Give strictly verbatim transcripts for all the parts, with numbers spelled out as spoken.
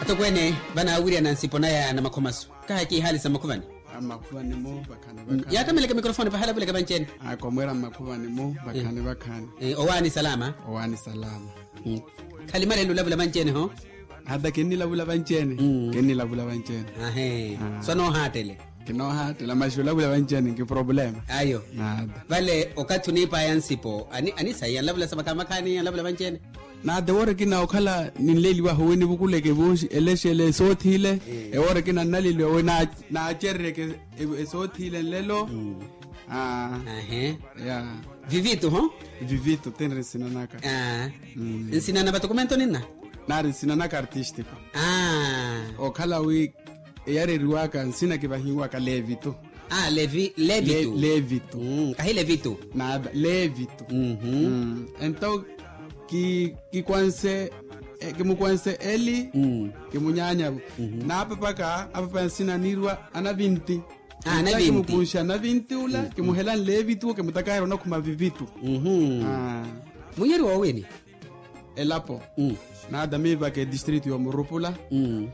Atokwene bana awiri na nsipona ya na makomaso. Ka ki hali sa makuvani. Makuvani mo bakane bakane. Ya tameleka mikrofoni pa hala bule kabancheni. Ah komwera makuvani mo bakane bakane. Eh owani salama. Owani salama. Mm. Kalimale lula bula bancheni ho. Hada kenni la bula bancheni. Mm. Kenni la bula bancheni. Ah he. So no hatele. Kino hatele mashula bula bancheni ki problem. Ayo. Nada. Vale okatuni pa yansipo. Ani ani sayan la bula sabaka makani la bula bancheni. Na de wore kina okhala ninleli wa howeni bukuleke boshi eleshele sothile e wore kina nalile we na na chereke sothile lelo ah eh ya vivito ho vivito tenre sinanaka ah sinana ba documento nina na sinanaka artístico ah okhala we yare riwaka sina ke bahiwa ka levito ah levi levito Le, levito mm kahi levito nada levito mhm então ki ki kwanse eh, ki mukwanse eli mm. ki munyanya mm -hmm. na apa paka apa pa sina nirwa ana vinti ah na vinti ki mupusha na vinti ula mm -hmm. ki muhela levitu ki mutakayro na kuma vivitu mhm mm ah munyeri wa weni elapo mm. na damiva ke district yo Murupula mm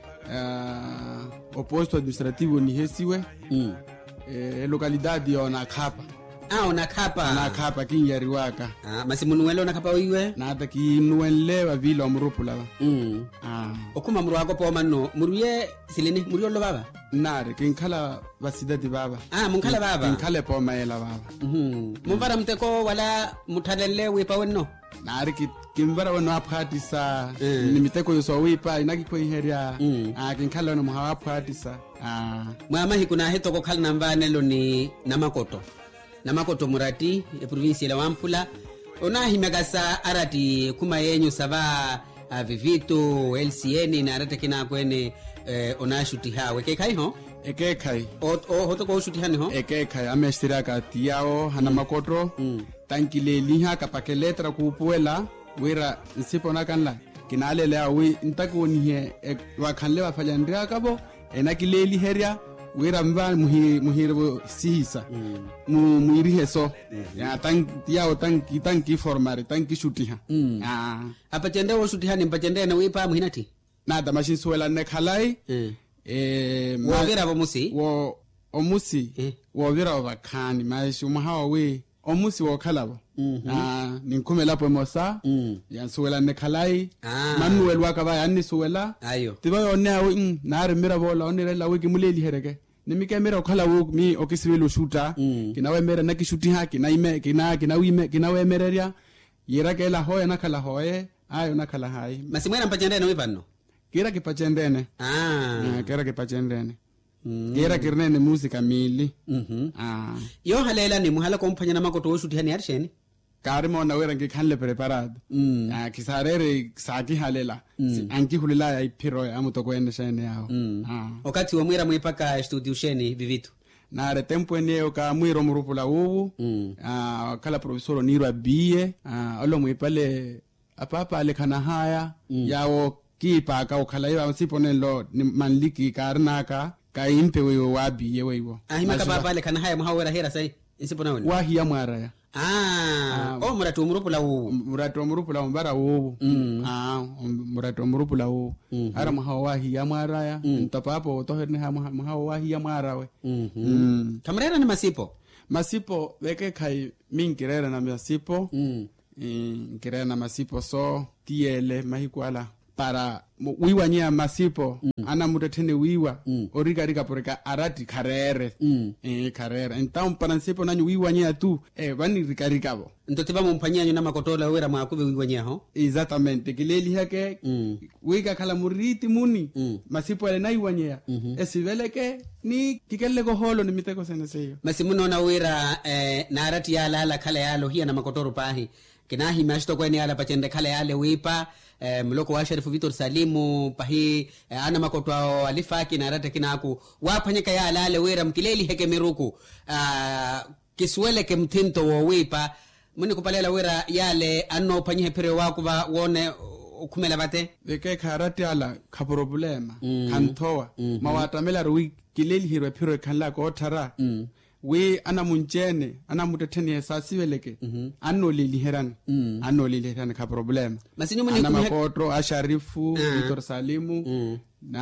uh, oposto administrativo ni hesiwe mm. eh, localidade yo na Khapa ah una Khapa na Khapa kinyari waka ah masimunuwelo na Khapa wiwe na ta kinuwele wa vilo Murupula mm ah okuma muru wako po manno muruye silini muriyo lo baba nare kinkhala basidati baba ah munkhala baba kinkhale po maela baba mhm muvara mteko wala muthalele wipa wenno nare ki kimbara wano aphatisa mm. ni miteko yoso wipa inaki ko iheria mm. ah kinkhala wano muhawa aphatisa ah mwama hikuna heto ko khala nambane lo ni namakoto namakoto murati e province la Wampula ona himegasa arati kuma yenyu sava uh, vivito L C N na arate kina kwene eh, ona shuti hawe ke kai ho eke kai o o hoto ko shuti hani ho eke kai amestira ka tiao hana mm. makoto mm. tankile liha ka pakeletra ku puela wira nsipona kanla kinale le awi ntakoni he e, wakhanle wafanya ndria kabo enakileli heria wira mba muhi muhirbo sihisa mm. mu muirihe so mm -hmm. ya tank tiao tanki tanki formare tanki shutiha mm. ah apachende wo shutiha ni mpachende na wipa muhinati nada mashin suela ne khalai mm. eh wo vira bo musi wo omusi eh. wo vira wakhani mashu mahawa we omusi wo khalabo mm -hmm. ah ninkhumela po mosa mm. ya suela ne khalai ah. manuel wakaba yani suela ayo tiba yone awi mm, nare mira bola onire la wiki muleli hereke nimike mira okhala wo mi okisibelo shooter mm. kinawe mera na kishuti haki na ime kina kina wime kinawe mereria yirake la hoya na kala hoye ayo na kala hai masimwera mpachende na wipanno kira kipachendene ah uh, kira kipachendene mm. kira kirnene musika mili mhm mm ah yo halela ni muhala kompanya na makoto wo shuti hani arsheni karimo na wera ngikhanle preparado mm. ah kisarere saki halela mm. si, anki hulila ya ipiro ya mutokwende shene yao mm. ah wakati wa mwira mwipaka studio sheni vivitu na re tempo eneo ka mwiro Murupula uwu mm. ah kala profesoro nirwa bie ah olo mwipale apapa ale kana haya mm. yawo kipa ka okhala iba siponelo manliki karnaka ka impe wewe wabi yewewo ahimaka baba ale kana haya muhawera hera sai insipona woni wahiya mwara ya ah o muratu Murupula uwu muratu Murupula mbara uwu mm. ah muratu Murupula uwu mm -hmm. ara muhawa wahiya mwara ya mm. ntapapo toherne ha muhawa wahiya mwara we mm -hmm. mm. kamrera ni masipo masipo weke kai minkirera na masipo mm. nkirera na masipo so tiele mahikwala para wiwa nya masipo mm. ana mutetene wiwa mm. orika rika poreka arati karere mm. eh karere então para nsipo nanyu wiwa nya tu eh bani rika rikabo ntotiba mumpanyanya na makotola wera makube wiwa nya ho exactamente kileli hake mm. wika kala muriti muni mm. masipo ele nai wanya mm -hmm. esiveleke ni kikelle ko holo ni miteko seneseyo masimuno na wera eh na arati ya lala kala yalo hiya na makotoro pahi kinahi mashto kweni ala pachende kala yale wipa eh, mloko wa Sharifu Vitor Salimu pahi eh, ana makotwa alifaki na rata kinaku wapanyeka ya alale wera mkileli heke miruku uh, kiswele ke mtinto wo wipa muni kupalela wera yale ano panyehe pere wakuba wone ukumela bate veke karate ala ka problema mm. kantoa mm -hmm. mawatamela ruwi kileli hirwe piro kanla ko thara mm. we ana munchene ana muteteni sasiveleke Mhm. anno liliheran Mm. anno liliheran ka problem Masinyo muni ana kumhe- makotro asharifu Ah. Victor Salimu Mm.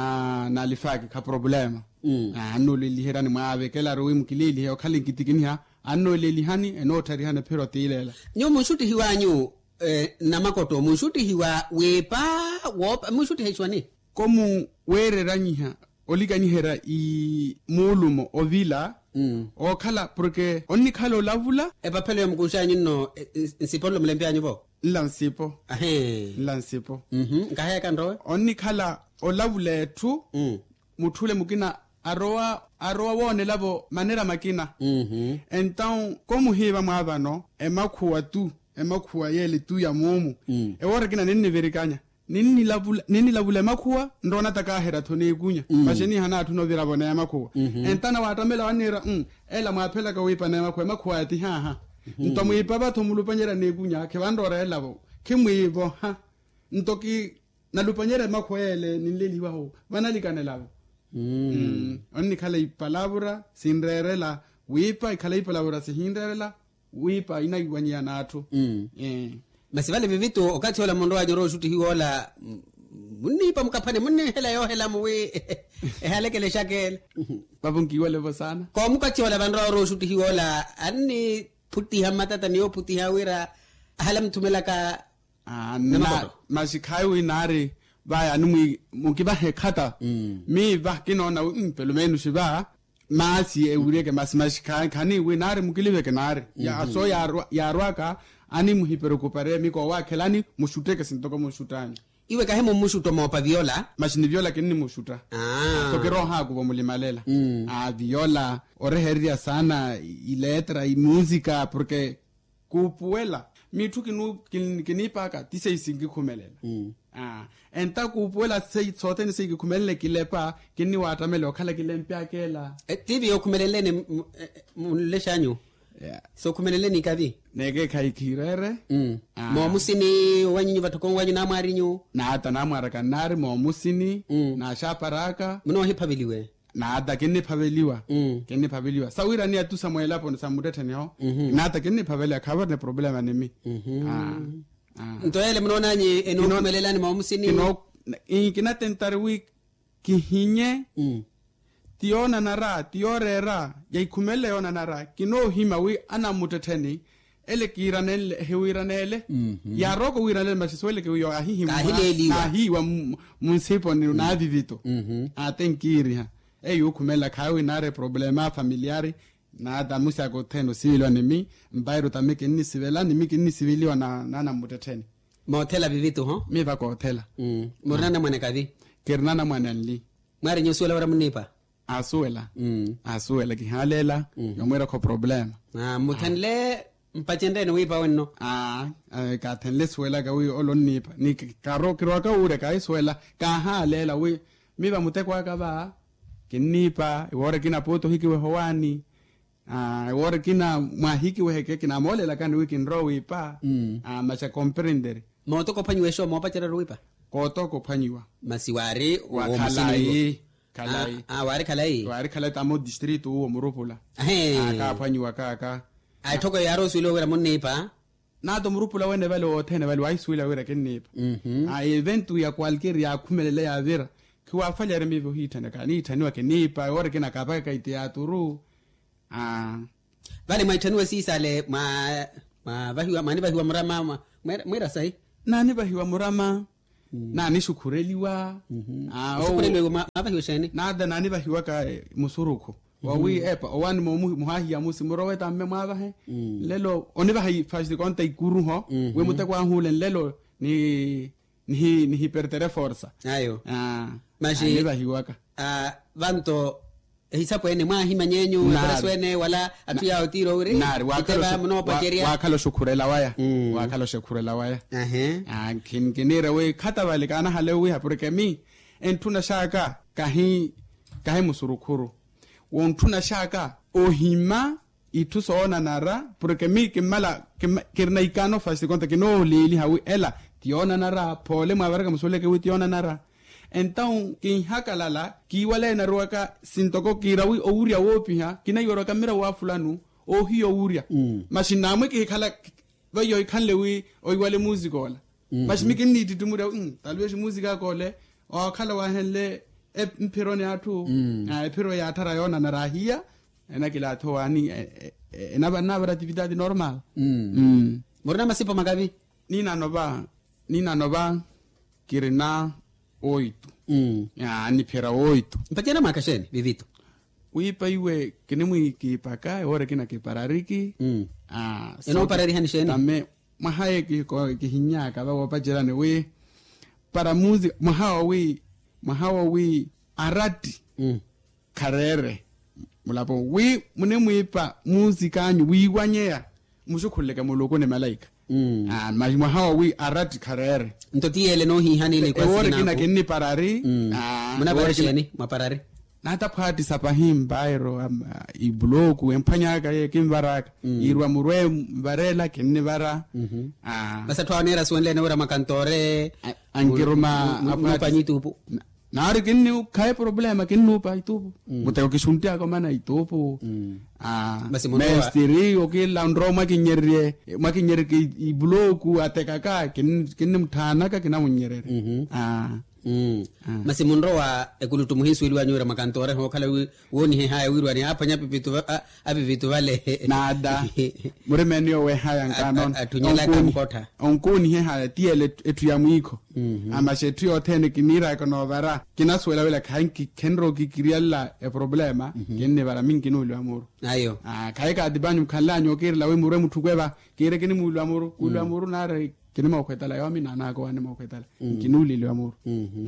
na na lifaki ka problem Mm. anno liliheran mwaave kela rowi mkilili he khali kitikini ha anno lilihani eno tari hana pero tilela nyo mushuti hiwanyu eh, na makoto mushuti hiwa wepa wopa mushuti hechwani komu wereranyiha olikanyihera i mulumo ovila mm. okhala porque onni khalo lavula epaphelo yomkushanyu no nsipolo mlempeanyu bo lansipo ahe lansipo mhm ngahaya kandowe onni khala olavulethu mm. muthule mukina aroa aroa wone lavo manera makina mhm então como hiva mwavano emakhuwa tu emakhuwa yele tu ya mumu Mm. ewore kina nini verikanya nini lavula nini lavula emakhuwa ndona takahera thone ikunya Mm. basheni hana athuno vira bona emakhuwa Mhm. entana watamela wanira mm ela mwaphela ka wipa na emakhuwa emakhuwa ati ha ha nto mwipa batho mulupanyera nekunya ke bandora elavo ke mwivo ha ntoki nalupanyera emakhuwa ele ninleliwa ho banalikane lavo mm. Mm. onni khala ipalabra sinrerela wipa ikhala ipalabra sihinrerela wipa inaiwanyia nathu mm. eh masivale vivitu okati hola mondo wanyu roshuti hiwola mm, munipa mkaphane munni hela yo hela muwe ehalekele shakele babungiwa levo sana ko mukati hola bandro roshuti hiwola anni puti hamatata niyo puti hawira hala mtumela ka ah Na na makoto. masikhai inari baya numi mukiba hekhata Mm. mi va kinona impelo menu siba masi eureke mas masikhai khani winari mukilive kenari ya so ya rwa- ya rwaka ani muhipero kupare mi ko wakhelani mushuteke sintoko mushutani iwe kahemo mushuto mopa viola mashini viola kinni mushuta ah so kero ha kuva mulimalela Mm. a viola oreheria sana i letra i musica porque kupuela mithu kinu kin- kinipaka tise isingi khumelela mm. ah enta kupuela sei tsoteni sei khumelele kilepa kinni watamele okhala kilempyakela e, tivi yokhumeleleni muleshanyu yeah so khumeleleni kavi neke khaikhirere mm. Ah. mo musini wanyinyi vathokong wanyu na mwarinyu na ata namwaraka nari momusini Mm. na shaparaka muno hiphaviliwe na ata kinni phaveliwa mm. kinni phaveliwa sawira ni atu samuela pona samudetheni ho Mhm. na ata kinni phavela khabar ne problema nimi Mhm. ah ah ntoyele munonanyi eno Kino- khumelelani mo musini kino i kina tentare wi kihinye mm. tiona nara tiorera ya ikhumele yona nara kino hima wi ana mutetheni ele kiranele hewiranele Mhm. ya roko wiranele masiswele ke yo ahihi Kahileliwa. ahiwa munsipo ni na vivito Mhm. atenkiri ha e yo khumela khawi nare problema familiari na da musa go teno sivilwa nimi mbairo tamike ni sivela nimi kinni siviliwa na nana mutetheni mothela vivitu ho mi va ko hothela mm. murinana mwene kavi kirnana mwananli mwarinyu suela wara munipa asuela mm. asuela kihalela yomwera ko problem ah, muthanle mpachendene wipa wenno ah eh, ka tenle suela ka wi olonipa ni karo kiro ka ure ka isuela ka halela wi mi ba mutekwa ka ba kinipa iwore kina poto hikiwe howani ah iwore kina mwahiki we heke kina molela kan wi kin rowi pa Mm. ah macha comprender moto kophanyiwe sho mopachera wipa koto ko phanyiwa masiwari wa wo musini khalai khalai ah, ah wari khalai wari khalai tamo district wo murupula ahe ah ka phanyiwa ka ka ai thoko yaro suilo wera munipa na to murupula wene vale othene vale waisuila wera kenipa mhm a eventu ya cualquier ya khumelele ya vera khiwa falere mi vo hitana ka ni thani wa kenipa ore kena ka ba ka iteaturu ah vale mwaithanwe sisale ma ma vahiwa mani vahiwa murama ma- mwera mwera sai nani ba hiwa murama nani shukureliwa ah usukurelwe ma ma vahiwa shene nada nani ba hiwa ka eh, musuruko wawi epa owani mo muhahi ya musi muro weta me mwa he lelo oni ba hi fast konta ikuru ho we mutekwa hulen lelo ni ni ni hipertere forza ayo ah Mashi- nani ba hiwa ka ah vanto hisapo ene mwahi manyenyu Nari. paraswene wala atuya otiro ure nari Iteba muno wakalo pacheria wakalo shukurela waya Mm. wakalo shukurela waya ahe ah kin kinire we khata vale kana hale we hapureke mi entuna shaka kahi kahi musurukuru wontuna shaka ohima itusoona nara porque mi kimala kirna ikano fasi konta kino lili hawi ela tiona nara pole mwabaraka musole ke tiona nara então kin hakalala ki wala na roka sintoko kirawi o uria wopi ha kina yoro kamera wa fulanu o hiyo uria mm. mashinamwe ki khala ba yo khanlewi o wale musikola mm-hmm. mashimiki niti tumura mm talwe musika kole o khala wa henle e mpirone atu mm. a piro ya tara yona na rahia ena kila toani ena bana bara actividade normal mm. mm. Morna masipo magabi nina nova nina nova kirina oito mm. ya ni pera oito mpatena makasheni vivito uipa iwe kinemu kipaka ore kina kiparariki mm. ah eno parari hanisheni tame mahaye ki ko kihinyaka ba wapajirane we para music mahawa we mahawa we arati mm. karere mulapo we munemu ipa muzika anyu wiwanyea mushukhuleka moloko ne malaika mm. ah mahawa we arati karere ntotiele no hi hanile kwa sina ore kina kinni parari mm. ah muna barasheni maparari nata phati sapahim bairo um, uh, ibloku emphanyaka ye kimbaraka mm. irwa murwe barela kinni bara mhm mm ah basa twanera swonlene ora makantore angiroma apani tupu nari kinni kai problema kinnu pa itupu mm. muteko kishuntia kwa maana itupu mm. ah basi mestiri okila ndroma kinyerie makinyere ibloku atekaka kin kinni mthanaka kina munyerere mhm ah mm ah. Masi munro wa ekulutu muhisu ili wanyura makantore ho kala woni he haya wirwa ni hapa nyapi vitu api vitu vale nada muremenio we haya nganon atunyala kamkota onkuni he haya tiele etu ya mwiko mm -hmm. ama shetu yote kinira kono bara kinaswela wela kanki kenro kikirialla e problema mm -hmm. kenne bara mingi no lwamuru ayo ah kai ka dibanyu kallanyo kirla we mure mutukweba kire kini mu lwamuru ku lwamuru nare kinema okwetala yo mina nako ane mokwetala mm -hmm. kinuli lwamuru mm -hmm.